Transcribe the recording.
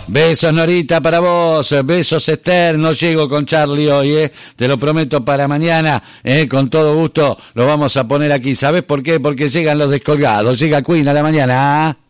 Besos, Norita, para vos. Besos, Esther. No llego con Charlie hoy, te lo prometo para mañana. Con todo gusto lo vamos a poner aquí. ¿Sabés por qué? Porque llegan los descolgados. Llega Queen a la mañana.